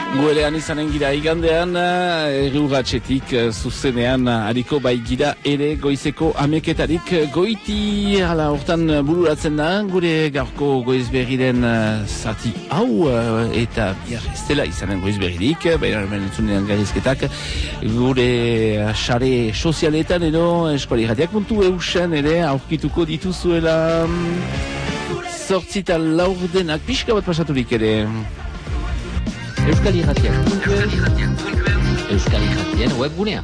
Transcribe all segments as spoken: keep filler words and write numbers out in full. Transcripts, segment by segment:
Guerean izanen gira igandean, errugatxetik zuzenean hariko bai gira ere goizeko ameketarik goiti hala hortan bururatzen da, gure gaurko goizberriren zati hau eta bihar ez dela izanen goizberririk, baina hemen entzunean garizketak gure sare sozialetan edo eskualigatiak puntu eusen ere aurkituko dituzuela zortzita laurdenak pixka bat pasaturik ere. Euskal Irratiak, Euskal Irratien webgunea.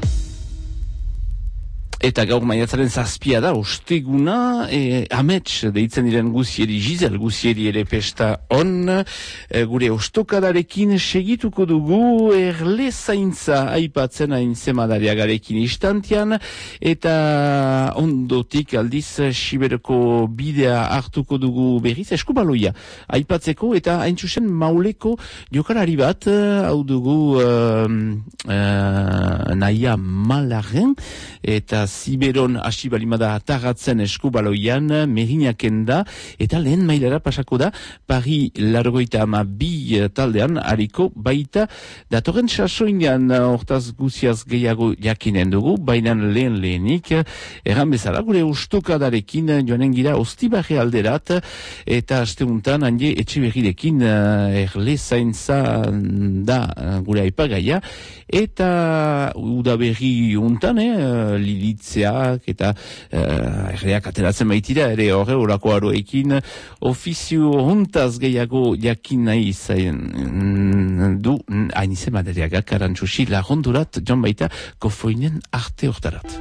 Eta gaur maiatzaren zazpia da, osteguna, e, amets deitzen diren guzieri, Gisel guzieri ere pesta on, e, gure ostokadarekin segituko dugu, erle zaintza aipatzen hain zemadariagarekin istantian, eta ondotik aldiz Siberoko bidea hartuko dugu berriz eskubaloia aipatzeko, eta hain txusen mauleko jokalari bat, hau dugu uh, uh, Naia Malaren, eta Ziberon hasi balimada atagatzen eskubaloian, Merinaken da, eta lehen mailara pasako da, Pari largoita ama bi taldean, hariko baita, datorren sasoinan hortaz guziaz gehiago jakinen dugu, baina lehen lehenik, erran bezala, gure ustokadarekin joanen gira Ostibarre alderat, eta asteuntan handi Etxeberrirekin erle zaintza da gure aipagaia, eta udaberri untan, eh, lilitzeak eta uh, erreak ateratzen baitira, ere horre horako aroekin ofizio hontaz gehiago jakin nahi zain du hainize madariagak arantxusi lagondurat joan baita kofoinen arte hortarat.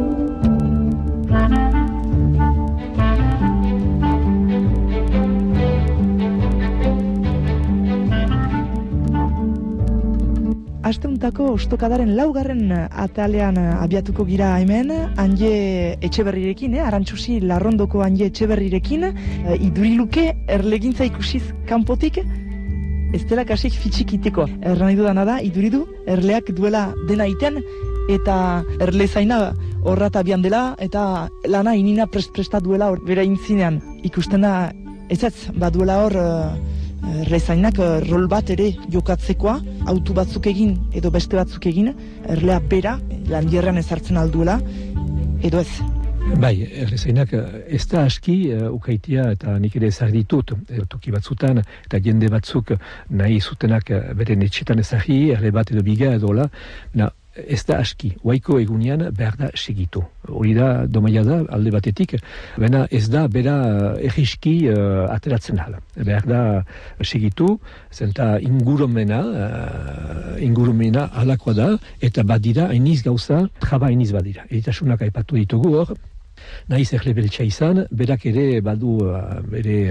Asteuntako ostokadaren laugarren atalean abiatuko gira hemen, Anje Etxeberrirekin, eh? Arantxusi Larrondoko Anje Etxeberrirekin, e, iduriluke erlegintza ikusiz kanpotik, ez dela kasik fitxikiteko. Erra nahi dudana da, iduridu, erleak duela dena iten, eta erle zaina horrat abian dela, eta lana inina prest-presta duela hor bera intzinean. Ikusten da, ez ez, baduela hor... Rezainak rol bat ere jokatzekoa, autu batzuk egin edo beste batzuk egin, erlea bera, landierran ezartzen alduela, edo ez. Bai, errezainak ez da aski uh, ukaitia eta nik ere ezar ditut, toki batzutan, eta jende batzuk nahi zutenak beren etxetan ezarri, erle bat edo biga edo la, na, ez da aski, waiko egunean behar da segitu. Hori da, domaia da, alde batetik, baina ez da bera erriski uh, ateratzen hala. Behar da segitu, zenta ingurumena, uh, ingurumena halakoa da, eta badira, hainiz gauza, traba hainiz badira. Eritasunak aipatu ditugu hor, nahiz erle beltsa izan, berak ere badu, uh, bere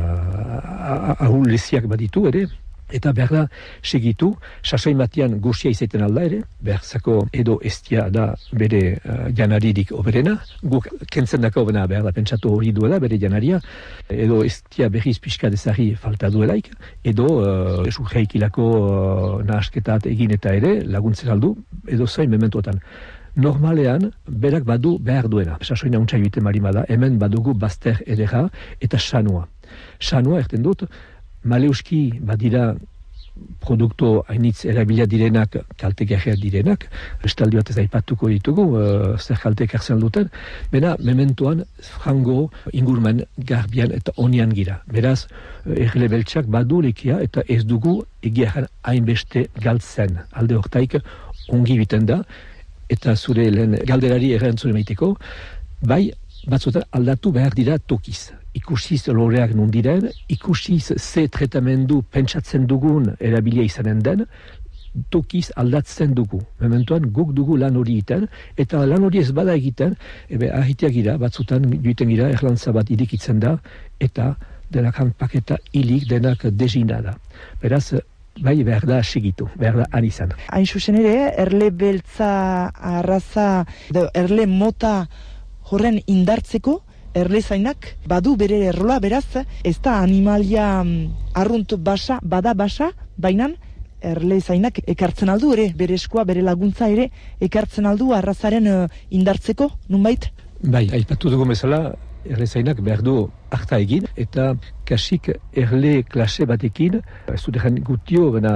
uh, ahuleziak baditu ere, eta behar da segitu, sasoin batian goxia izaiten alda ere, behar zako edo estia da bere uh, janaririk oberena, guk kentzen dako bena behar da pentsatu hori duela bere janaria, edo estia berriz pixka dezari falta duelaik, edo uh, esurreikilako uh, nahasketat egin eta ere laguntzen aldu, edo zain mementuotan. Normalean, berak badu behar duena. Sasoina untsa joiten marimada, hemen badugu bazter edera eta sanua. Sanua erten dut, maleuski badira produktu hainitz erabila direnak, kalte gerriak direnak, estaldi bat ez aipatuko ditugu, uh, zer kalte ekartzen duten, bena mementuan frango ingurman garbian eta onian gira. Beraz, erle beltsak badu lekia eta ez dugu egiaran hainbeste galtzen. Alde hortaik ongi biten da, eta zure lehen galderari errantzun emaiteko, bai, batzuetan aldatu behar dira tokiz. Ikusiz loreak nundiren, ikusiz ze tratamendu pentsatzen dugun erabilia izanen den, tokiz aldatzen dugu. Mementuan guk dugu lan hori egiten, eta lan hori ez bada egiten, ebe ahiteak gira, batzutan joiten gira, erlantza bat idikitzen da, eta denak paketa hilik denak dezina da. Beraz, bai, behar da segitu, behar da anizan. Hain zuzen ere, erle beltza arraza, erle mota horren indartzeko, erlezainak badu bere errola, beraz, ez da animalia arrunt basa, bada basa, baina erlezainak ekartzen aldu ere, bere eskoa, bere laguntza ere, ekartzen aldu arrazaren uh, indartzeko, nunbait? Bai, aipatu dugu bezala, erlezainak behar du harta egin, eta kasik erle klase batekin, ez dut egin gutio, baina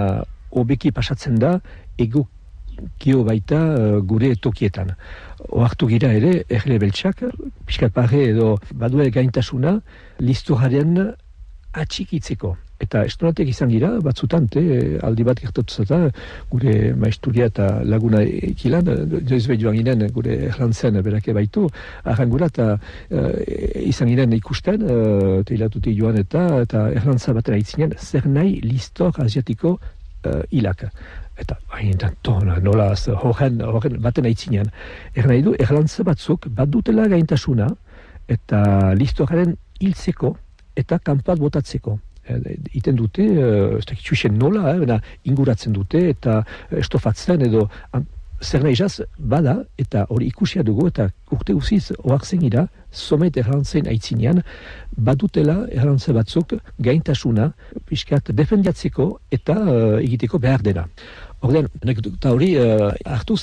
hobeki pasatzen da ego kio baita uh, gure tokietan. Oartu gira ere, erle beltsak, pixkat pare edo badue gaintasuna, listoraren atxikitzeko. Eta estonatek izan gira, batzutan, te, aldi bat gertatu zata, gure maisturia eta laguna ekilan, joiz behi joan ginen, gure erlantzen berake baitu, arrangura eta uh, izan ginen ikusten, uh, teilatuti joan eta, eta erlantza baten aitzinen, zer nahi listor asiatiko uh, hilak. Eta, hain, tona, nola, horren, horren baten aitzinean. Er nahi du, erlantza batzuk, bat dutela gaintasuna, eta listoraren hiltzeko, eta kanpat botatzeko. Iten dute, ez dakit txuixen nola, eh, inguratzen dute, eta estofatzen, edo zer nahi jaz, bada, eta hori ikusia dugu, eta urte guziz, oartzen gira, somet erlantzen aitzinean, badutela erlantza batzuk gaintasuna, pixkat defendiatzeko, eta uh, egiteko behar dena. Ordean, eta hori uh, hartuz,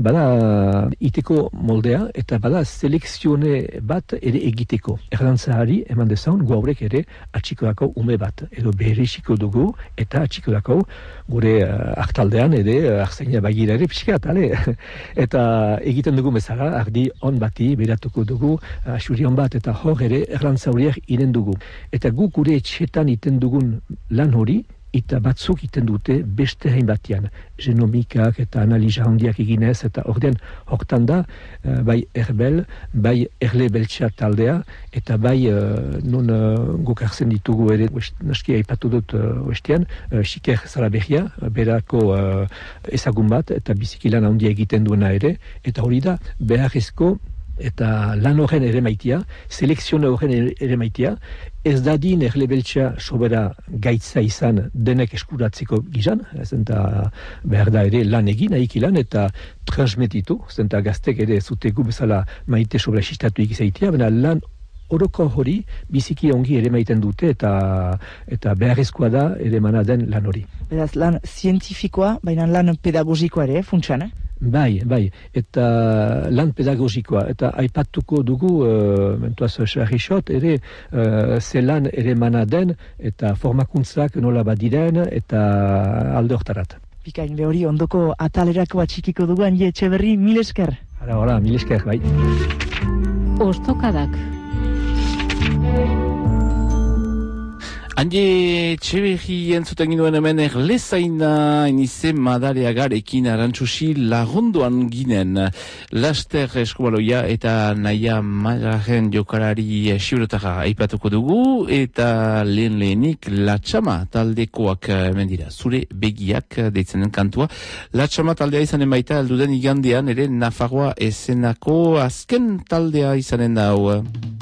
bada iteko moldea, eta bada selekzione bat ere egiteko. Erlantzahari eman dezaun, guaurek ere atxikodako ume bat, edo beherixiko dugu, eta atxikodako gure uh, hartaldean, ere uh, arzaina bagira ere pixkat, ale? Eta egiten dugu bezala, ardi on bati beratuko dugu, asurion bat, eta hor ere erlantza horiek inen dugu. Eta gu gure etxetan iten dugun lan hori, eta batzuk iten dute beste hain batian. Genomikak eta analiza handiak eginez, eta ordean hortan da, uh, bai erbel, bai erle beltsa taldea, eta bai uh, nun uh, gokartzen ditugu ere, west, naski aipatu dut uh, oestean, uh, Xiker Zalaberria, berako uh, ezagun bat, eta bizikilan handia egiten duena ere, eta hori da, beharrezko, eta lan horren ere maitia, selekzione horren ere maitia, ez dadin erle beltsa sobera gaitza izan denek eskuratzeko gizan, zenta behar da ere lan egin, haiki lan, eta transmititu, zenta gaztek ere zutegu bezala maite sobera sistatu egizaitia, baina lan oroko hori biziki ongi ere maiten dute, eta eta beharrezkoa da ere mana den lan hori. Beraz, lan zientifikoa, baina lan pedagogikoa ere, funtsan, eh? Bai, bai, eta lan pedagogikoa, eta aipatuko dugu, uh, mentuaz xarrixot, ere uh, ze lan ere mana den, eta formakuntzak nola badiren, eta alde hortarat. Pikain, behori ondoko atalerako atxikiko dugu, Anje Etxeberri, mil esker. Hala, hala, mil esker, bai. Ostokadak. Anje Etxeberri entzuten ginoen hemen erlezaina inize Madariagarekin arantxusi lagunduan ginen. Laster eskubaloia eta naia magaren jokalari siurotara aipatuko dugu, eta lehen lehenik Latxama taldekoak hemen dira. Zure begiak deitzen den kantua. Latxama taldea izanen baita alduden igandean ere Nafarroa esenako azken taldea izanen da hau.